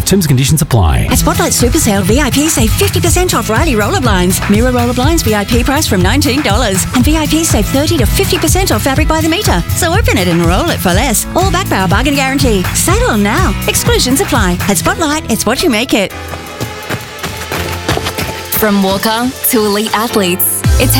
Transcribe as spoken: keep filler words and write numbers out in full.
Terms and conditions apply. At Spotlight Super Sale, V I P save fifty percent off Riley roller blinds. Mirror roller blinds V I P price from nineteen dollars. And V I P save thirty to fifty percent off fabric by the metre. So open it and roll it for less. All backed by our bargain guarantee. Sale on now. Exclusions apply. At Spotlight, it's what you make it. From Walker to elite athletes,